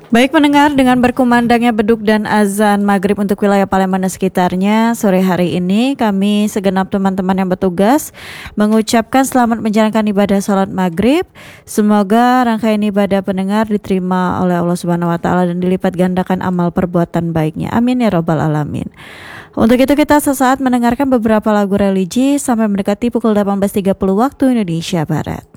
Baik pendengar, dengan berkumandangnya beduk dan azan maghrib untuk wilayah Palembang dan sekitarnya, sore hari ini kami segenap teman-teman yang bertugas mengucapkan selamat menjalankan ibadah sholat maghrib. Semoga rangkaian ibadah pendengar diterima oleh Allah Subhanahu Wa Taala dan dilipat gandakan amal perbuatan baiknya. Amin ya robbal alamin. Untuk itu kita sesaat mendengarkan beberapa lagu religi sampai mendekati pukul 18.30 waktu Indonesia Barat.